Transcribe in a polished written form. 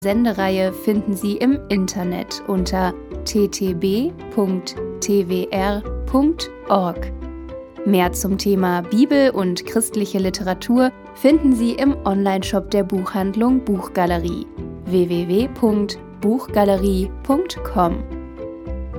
Sendereihe finden Sie im Internet unter ttb.twr.org. Mehr zum Thema Bibel und christliche Literatur finden Sie im Onlineshop der Buchhandlung Buchgalerie www.buchgalerie.com.